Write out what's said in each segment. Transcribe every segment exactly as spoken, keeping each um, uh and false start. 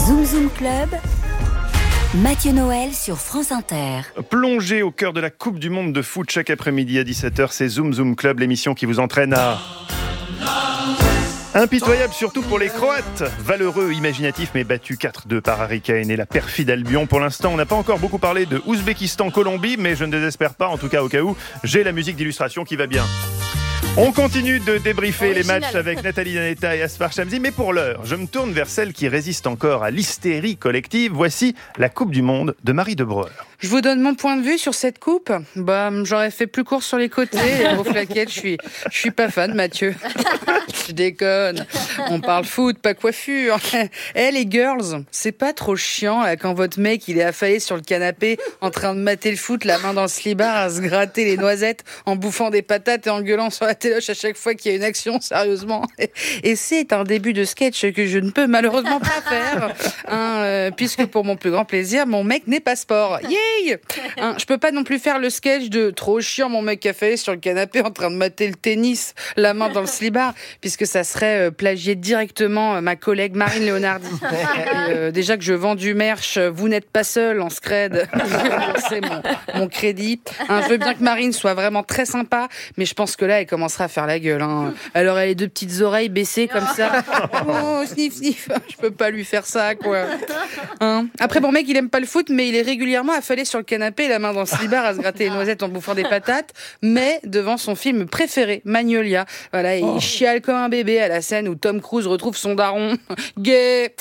Zoom Zoom Club, Mathieu Noël sur France Inter. Plongez au cœur de la Coupe du Monde de foot chaque après-midi à dix-sept heures, c'est Zoom Zoom Club, l'émission qui vous entraîne à... Impitoyable surtout pour les Croates. Valeureux, imaginatif mais battu quatre deux par Harry Kane et la perfide Albion. Pour l'instant, on n'a pas encore beaucoup parlé de Ouzbékistan-Colombie, mais je ne désespère pas, en tout cas au cas où, j'ai la musique d'illustration qui va bien. On continue de débriefer Original. Les matchs avec Nathalie Ianetta et Asfar Shamsi, mais pour l'heure, je me tourne vers celle qui résiste encore à l'hystérie collective. Voici la Coupe du Monde de Marie de Breuer. Je vous donne mon point de vue sur cette coupe. Bah, j'aurais fait plus court sur les côtés. Et aux flaquettes, je suis, je suis pas fan, Mathieu. Je déconne. On parle foot, pas coiffure. Eh, les girls, c'est pas trop chiant là, quand votre mec il est affalé sur le canapé en train de mater le foot, la main dans le slibard, à se gratter les noisettes, en bouffant des patates et en gueulant sur la téloche à chaque fois qu'il y a une action, sérieusement. Et c'est un début de sketch que je ne peux malheureusement pas faire, hein, euh, puisque pour mon plus grand plaisir, mon mec n'est pas sport. Yeah! Hein, je peux pas non plus faire le sketch de trop chiant mon mec a fait sur le canapé en train de mater le tennis, la main dans le slibard, puisque ça serait euh, plagier directement euh, ma collègue Marine Léonardi. Euh, déjà que je vends du merch, vous n'êtes pas seul en scred. C'est mon, mon crédit. Hein, je veux bien que Marine soit vraiment très sympa, mais je pense que là elle commencera à faire la gueule. Hein. Elle aurait les deux petites oreilles baissées comme ça. Oh, sniff, sniff. Je peux pas lui faire ça, quoi. Hein. Après, mon mec, il aime pas le foot, mais il est régulièrement affalé sur le canapé, la main dans le slibard, à se gratter les noisettes en bouffant des patates, mais devant son film préféré, Magnolia. Voilà, il oh. chiale comme un bébé à la scène où Tom Cruise retrouve son daron. Gay.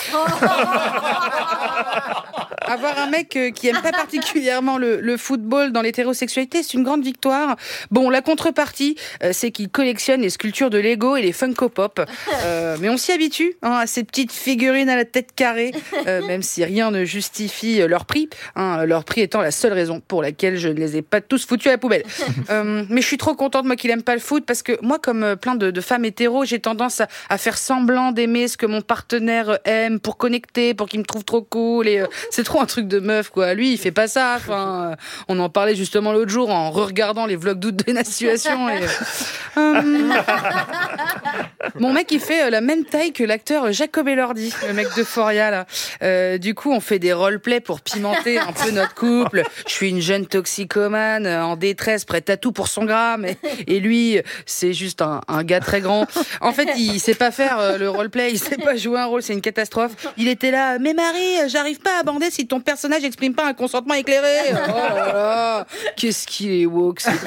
Avoir un mec qui aime pas particulièrement le, le football dans l'hétérosexualité, c'est une grande victoire. Bon, la contrepartie, euh, c'est qu'il collectionne les sculptures de Lego et les Funko Pop. Euh, mais on s'y habitue, hein, à ces petites figurines à la tête carrée, euh, même si rien ne justifie leur prix, hein, leur prix étant la seule raison pour laquelle je ne les ai pas tous foutus à la poubelle. Euh, mais je suis trop contente, moi, qu'il aime pas le foot, parce que moi, comme plein de, de femmes hétéros, j'ai tendance à, à faire semblant d'aimer ce que mon partenaire aime pour connecter, pour qu'il me trouve trop cool. Et euh, c'est trop un truc de meuf, quoi. Lui, il fait pas ça. Enfin, euh, on en parlait justement l'autre jour en re-regardant les vlogs d'août de la situation. Et, euh, mon mec, il fait euh, la même taille que l'acteur Jacob Elordi, le mec d'Euphoria, là. Euh, du coup, on fait des roleplays pour pimenter un peu notre couple. Je suis une jeune toxicomane en détresse, prête à tout pour son gramme. Et, et lui, c'est juste un, un gars très grand. En fait, il sait pas faire euh, le roleplay, il sait pas jouer un rôle, c'est une catastrophe. Il était là, mais Marie, j'arrive pas à bander si ton personnage exprime pas un consentement éclairé. Oh là là, qu'est-ce qu'il est woke. C'est...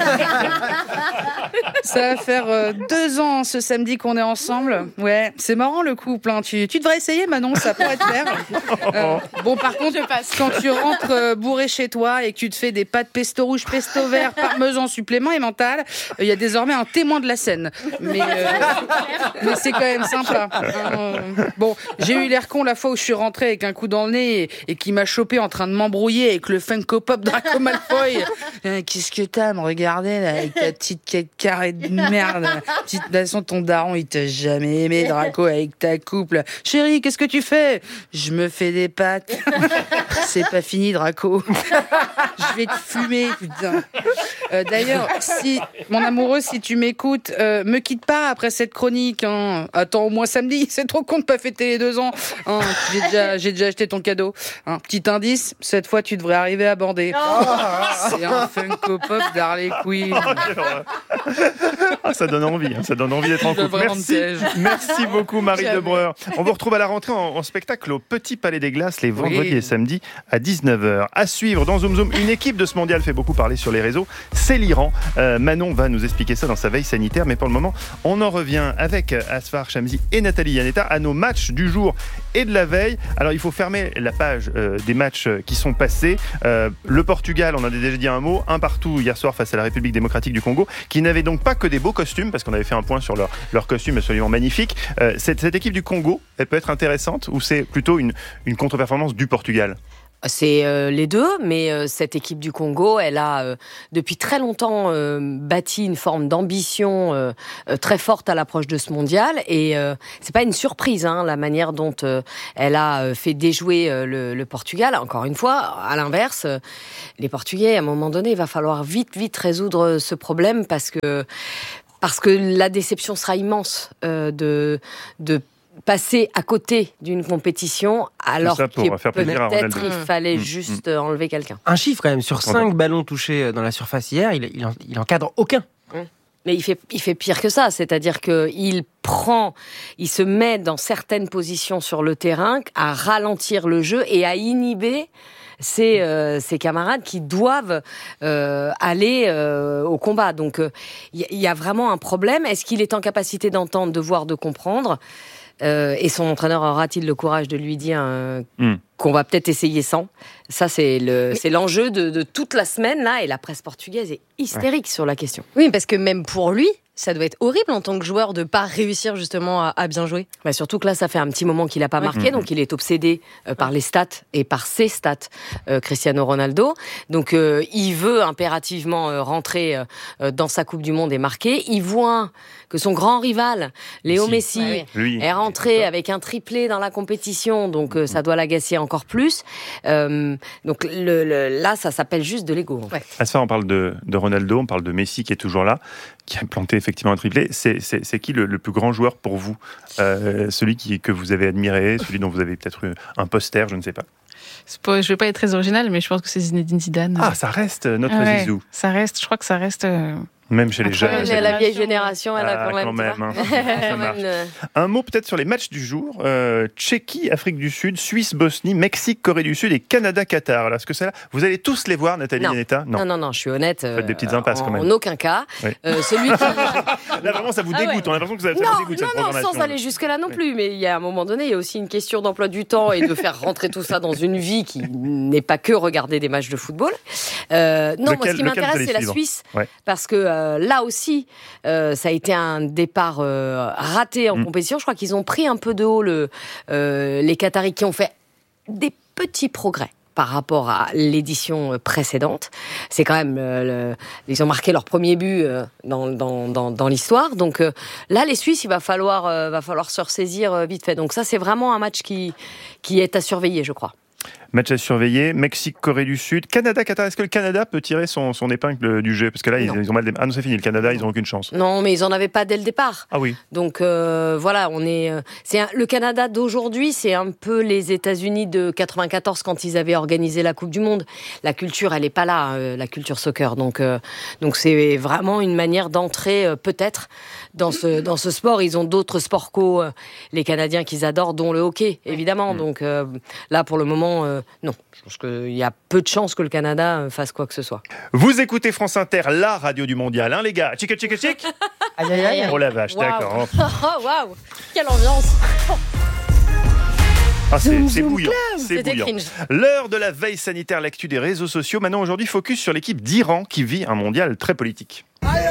Ça va faire euh, deux ans ce samedi qu'on est ensemble. Ouais, c'est marrant le couple. Hein. Tu, tu devrais essayer, Manon, ça pourrait te faire. Euh, bon, par contre, quand tu rentres euh, bourré chez toi et que tu te fais des pâtes pesto rouge, pesto vert, parmesan supplément et mental, il euh, y a désormais un témoin de la scène. Mais, euh, mais c'est quand même sympa. Euh, bon, j'ai eu l'air con la fois où je suis rentrée avec un coup dans le nez et, et qui m'a chopé en train de m'embrouiller avec le Funko Pop Draco Malfoy. Euh, qu'est-ce que t'as à me regarder là, avec ta petite tête carrée de merde. De toute façon, ton daron, il t'a jamais aimé, Draco, avec ta couple. Chérie, qu'est-ce que tu fais? Je me fais des pâtes. C'est pas fini, Draco. Je vais te fumer, putain. Euh, d'ailleurs, si mon amoureux, si tu m'écoutes, euh, me quitte pas après cette chronique. Hein. Attends au moins samedi. C'est trop con de pas fêter les deux ans. Hein. J'ai déjà, j'ai déjà acheté ton cadeau. Hein. Petit indice, cette fois, tu devrais arriver à bander. Oh. C'est un Funko Pop d'Harley Quinn. Ah, ça donne envie. Hein. Ça donne envie d'être en couple. Merci. Merci beaucoup, Marie de Breuer. On vous retrouve à la rentrée en, en spectacle au Petit Palais des Glaces les vendredis oui. et samedis à dix-neuf heures. À suivre dans Zoom Zoom, une équipe de ce mondial fait beaucoup parler sur les réseaux. C'est l'Iran. Euh, Manon va nous expliquer ça dans sa veille sanitaire. Mais pour le moment, on en revient avec Asfar Shamsi et Nathalie Ianetta à nos matchs du jour et de la veille. Alors, il faut fermer la page euh, des matchs qui sont passés. Euh, le Portugal, on en a déjà dit un mot, un partout hier soir face à la République démocratique du Congo, qui n'avait donc pas que des beaux costumes, parce qu'on avait fait un point sur leur, leur costume absolument magnifique. Euh, cette, cette équipe du Congo, elle peut être intéressante ou c'est plutôt une, une contre-performance du Portugal ? C'est euh, les deux, mais euh, cette équipe du Congo, elle a euh, depuis très longtemps euh, bâti une forme d'ambition euh, euh, très forte à l'approche de ce mondial, et euh, c'est pas une surprise, hein, la manière dont euh, elle a euh, fait déjouer euh, le, le Portugal. Encore une fois, à l'inverse, euh, les Portugais, à un moment donné, il va falloir vite, vite résoudre ce problème parce que parce que la déception sera immense euh, de de passer à côté d'une compétition alors ça pour qu'il faire plaisir à peut-être Ronaldo. il fallait Mmh. juste mmh. enlever quelqu'un. Un chiffre quand même, sur cinq ballons touchés dans la surface hier, il, il, en, il encadre aucun. Mmh. Mais il fait, il fait pire que ça, c'est-à-dire qu'il prend, il se met dans certaines positions sur le terrain à ralentir le jeu et à inhiber ses, euh, ses camarades qui doivent euh, aller euh, au combat. Donc il euh, y, y a vraiment un problème. Est-ce qu'il est en capacité d'entendre, de voir, de comprendre ? Euh, et son entraîneur aura-t-il le courage de lui dire euh, mm. qu'on va peut-être essayer sans ? Ça, c'est, le, Mais... c'est l'enjeu de, de toute la semaine, là, et la presse portugaise est hystérique ouais. sur la question. Oui, parce que même pour lui, ça doit être horrible en tant que joueur de ne pas réussir justement à, à bien jouer. Bah surtout que là, ça fait un petit moment qu'il n'a pas ouais. marqué, mmh. donc il est obsédé euh, par les stats et par ses stats, euh, Cristiano Ronaldo. Donc euh, il veut impérativement euh, rentrer euh, dans sa Coupe du Monde et marquer. Il voit que son grand rival, Léo Messi, Messi ouais, est rentré avec un triplé dans la compétition, donc euh, ça doit l'agacer encore plus. Euh, donc le, le, là, ça s'appelle juste de l'ego. En fait. Ouais. À ça, on parle de, de Ronaldo, on parle de Messi qui est toujours là, qui a planté effectivement un triplé. C'est, c'est, c'est qui le, le plus grand joueur pour vous ? euh, Celui qui, que vous avez admiré, celui dont vous avez peut-être eu un poster, je ne sais pas. Pas, je ne vais pas être très original, mais je pense que c'est Zinedine Zidane. Ah, ça reste notre ouais, Zizou. Ça reste, je crois que ça reste... Euh... Même chez les jeunes. La, la vieille génération, elle ah, a quand même. Quand même hein. Ça marche. Un mot peut-être sur les matchs du jour. Euh, Tchéquie, Afrique du Sud, Suisse, Bosnie, Mexique, Corée du Sud et Canada, Qatar. Alors, est-ce que c'est là ? Vous allez tous les voir, Nathalie Yanetta ? Non. non, non, non, je suis honnête. Faites des petites impasses en, quand même. En aucun cas. Oui. Euh, celui qui... Là, vraiment, ça vous dégoûte. Ah ouais. On a l'impression que ça, ça non, vous dégoûte, non, cette non, programmation. Sans aller jusque-là non plus. Mais il y a un moment donné, il y a aussi une question d'emploi du temps et de faire rentrer tout ça dans une vie qui n'est pas que regarder des matchs de football. Euh, non, lequel, moi, ce qui m'intéresse, c'est la Suisse. Ouais. Parce que euh, là aussi, Euh, ça a été un départ euh, raté en mmh. compétition. Je crois qu'ils ont pris un peu de haut le, euh, les Qataris qui ont fait des petits progrès par rapport à l'édition précédente. C'est quand même... Euh, le, ils ont marqué leur premier but euh, dans, dans, dans, dans l'histoire. Donc euh, là, les Suisses, il va falloir, euh, va falloir se ressaisir euh, vite fait. Donc ça, c'est vraiment un match qui, qui est à surveiller, je crois. Match à surveiller, Mexique, Corée du Sud, Canada, Qatar. Est-ce que le Canada peut tirer son, son épingle du jeu ? Parce que là, ils, ils ont mal... Ah non, c'est fini, le Canada, ils n'ont aucune chance. Non, mais ils n'en avaient pas dès le départ. Ah oui. Donc euh, voilà, on est... C'est un... Le Canada d'aujourd'hui, c'est un peu les États-Unis de quatre-vingt-quatorze quand ils avaient organisé la Coupe du Monde. La culture, elle n'est pas là, euh, la culture soccer. Donc, euh, donc c'est vraiment une manière d'entrer, euh, peut-être, dans ce, dans ce sport. Ils ont d'autres sports co, euh, les Canadiens qu'ils adorent, dont le hockey, évidemment. Mmh. Donc euh, là, pour le moment... Euh, Non, je pense qu'il y a peu de chances que le Canada fasse quoi que ce soit. Vous écoutez France Inter, la radio du mondial, hein les gars ? Tchic, tchic, tchic. Aïe, aïe, aïe. Oh la vache, wow. D'accord. Oh, waouh, quelle ambiance. Ah, c'est, c'est bouillant, c'est C'était bouillant. Cringe. L'heure de la veille sanitaire, l'actu des réseaux sociaux. Maintenant, aujourd'hui, focus sur l'équipe d'Iran qui vit un mondial très politique.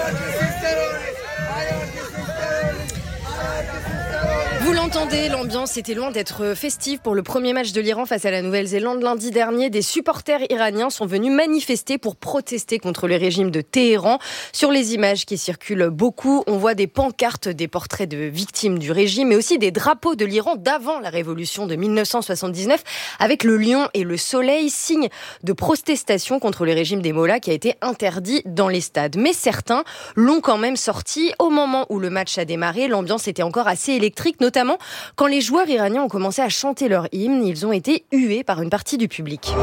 Vous l'entendez, l'ambiance était loin d'être festive pour le premier match de l'Iran face à la Nouvelle-Zélande lundi dernier. Des supporters iraniens sont venus manifester pour protester contre le régime de Téhéran. Sur les images qui circulent beaucoup, on voit des pancartes, des portraits de victimes du régime, mais aussi des drapeaux de l'Iran d'avant la révolution de dix-neuf cent soixante-dix-neuf, avec le lion et le soleil, signe de protestation contre le régime des mollahs qui a été interdit dans les stades. Mais certains l'ont quand même sorti au moment où le match a démarré. L'ambiance était encore assez électrique, notamment quand les joueurs iraniens ont commencé à chanter leur hymne, ils ont été hués par une partie du public.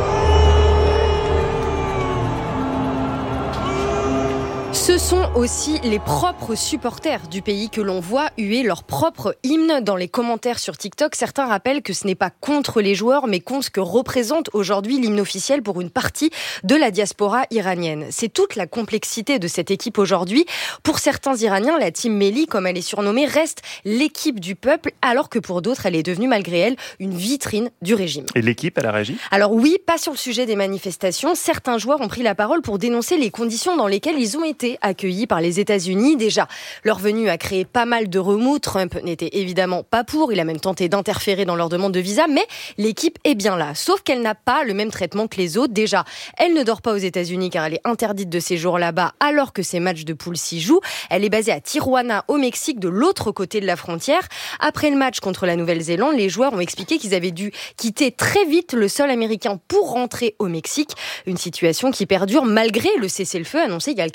Ce sont aussi les propres supporters du pays que l'on voit huer leur propre hymne. Dans les commentaires sur TikTok, certains rappellent que ce n'est pas contre les joueurs, mais contre ce que représente aujourd'hui l'hymne officiel pour une partie de la diaspora iranienne. C'est toute la complexité de cette équipe aujourd'hui. Pour certains Iraniens, la Team Melli, comme elle est surnommée, reste l'équipe du peuple, alors que pour d'autres, elle est devenue, malgré elle, une vitrine du régime. Et l'équipe, elle a réagi ? Alors oui, pas sur le sujet des manifestations. Certains joueurs ont pris la parole pour dénoncer les conditions dans lesquelles ils ont été accueillis par les États-Unis. Déjà, leur venue a créé pas mal de remous. Trump n'était évidemment pas pour. Il a même tenté d'interférer dans leur demande de visa. Mais l'équipe est bien là. Sauf qu'elle n'a pas le même traitement que les autres. Déjà, elle ne dort pas aux États-Unis car elle est interdite de séjour là-bas alors que ses matchs de poule s'y jouent. Elle est basée à Tijuana, au Mexique, de l'autre côté de la frontière. Après le match contre la Nouvelle-Zélande, les joueurs ont expliqué qu'ils avaient dû quitter très vite le sol américain pour rentrer au Mexique. Une situation qui perdure malgré le cessez-le-feu annoncé il y a quelques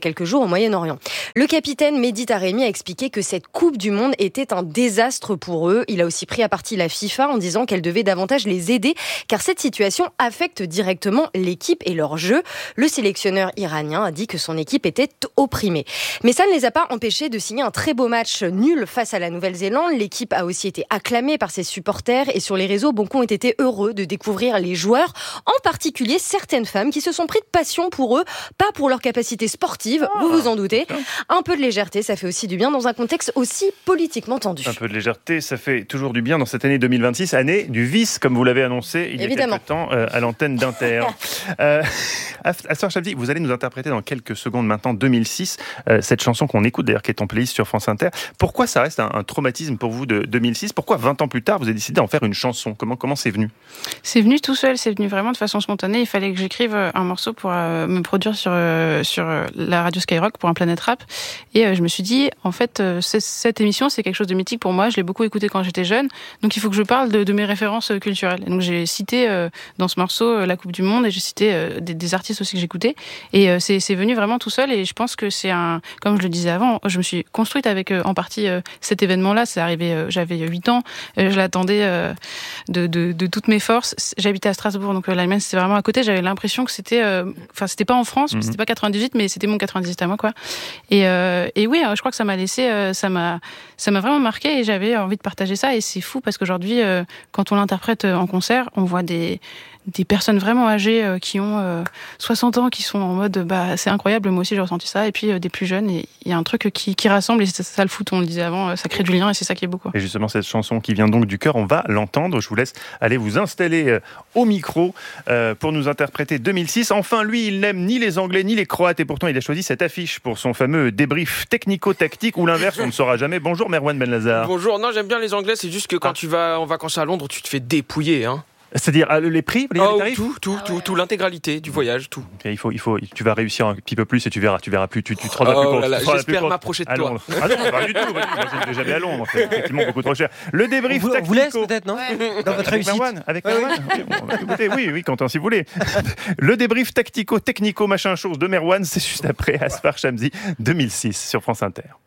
quelques jours au Moyen-Orient. Le capitaine Mehdi Taremi a expliqué que cette Coupe du Monde était un désastre pour eux. Il a aussi pris à partie la FIFA en disant qu'elle devait davantage les aider car cette situation affecte directement l'équipe et leur jeu. Le sélectionneur iranien a dit que son équipe était opprimée. Mais ça ne les a pas empêchés de signer un très beau match nul face à la Nouvelle-Zélande. L'équipe a aussi été acclamée par ses supporters et sur les réseaux, beaucoup ont été heureux de découvrir les joueurs, en particulier certaines femmes qui se sont pris de passion pour eux, pas pour leur capacité sportive, vous vous en doutez. Un peu de légèreté, ça fait aussi du bien dans un contexte aussi politiquement tendu. Un peu de légèreté, ça fait toujours du bien dans cette année deux mille vingt-six, année du vice, comme vous l'avez annoncé il y a Évidemment. quelques temps euh, à l'antenne d'Inter. euh, Asfar Chabdi, vous allez nous interpréter dans quelques secondes maintenant deux mille six, euh, cette chanson qu'on écoute d'ailleurs qui est en playlist sur France Inter. Pourquoi ça reste un, un traumatisme pour vous de deux mille six ? Pourquoi vingt ans plus tard vous avez décidé d'en faire une chanson ? Comment comment c'est venu ? C'est venu tout seul, c'est venu vraiment de façon spontanée. Il fallait que j'écrive un morceau pour euh, me produire sur euh, sur la radio Skyrock pour un Planète Rap. Et euh, je me suis dit, en fait, euh, cette émission c'est quelque chose de mythique pour moi. Je l'ai beaucoup écoutée quand j'étais jeune, donc il faut que je parle de, de mes références culturelles. Et donc j'ai cité euh, dans ce morceau euh, la Coupe du Monde et j'ai cité euh, des, des artistes aussi que j'écoutais. Et euh, c'est, c'est venu vraiment tout seul. Et je pense que c'est un, comme je le disais avant, je me suis construite avec euh, en partie euh, cet événement-là. C'est arrivé, euh, j'avais huit ans, euh, je l'attendais euh, de, de, de toutes mes forces. J'habitais à Strasbourg, donc euh, l'Allemagne c'était vraiment à côté. J'avais l'impression que c'était, enfin euh, c'était pas en France, mm-hmm. c'était pas quatre-vingt-dix-huit, mais c'était mon quatre-vingt-dix-huit à moi, quoi. Et, euh, et oui, je crois que ça m'a laissé, euh, ça m'a, ça m'a vraiment marqué et j'avais envie de partager ça. Et c'est fou parce qu'aujourd'hui, euh, quand on l'interprète en concert, on voit des des personnes vraiment âgées euh, qui ont euh, soixante ans, qui sont en mode bah c'est incroyable, moi aussi j'ai ressenti ça, et puis euh, des plus jeunes, et il y a un truc qui, qui rassemble, et c'est ça le foot, on le disait avant, ça crée du lien et c'est ça qui est beau, quoi. Et justement cette chanson qui vient donc du cœur, on va l'entendre. Je vous laisse aller vous installer euh, au micro euh, pour nous interpréter deux mille six. Enfin lui, il n'aime ni les Anglais ni les Croates et pourtant il a choisi cette affiche pour son fameux débrief technico-tactique, ou l'inverse, on ne saura jamais. Bonjour Merwan Benlazar. Bonjour, non j'aime bien les Anglais, c'est juste que quand ah. tu vas en vacances à Londres, tu te fais dépouiller, hein. C'est-à-dire les prix, les, oh, les tarifs, tout, tout, ah ouais. tout, tout, l'intégralité du voyage, tout. Et il faut, il faut, tu vas réussir un petit peu plus et tu verras, tu verras plus, tu, tu te rendras oh plus compte. Là là, j'espère m'approcher de toi. Ah non, pas du tout. Moi, je n'ai jamais à Londres. C'est effectivement beaucoup trop cher. Le débrief vous, tactico. Vous laisse peut-être, non ouais. Dans votre réussite. Marwan, avec Merwan. Okay, bon, écoutez, oui, oui, Quentin, si vous voulez. Le débrief tactico, technico, machin chose de Merwan, c'est juste après Asfar Shamsi deux mille six sur France Inter.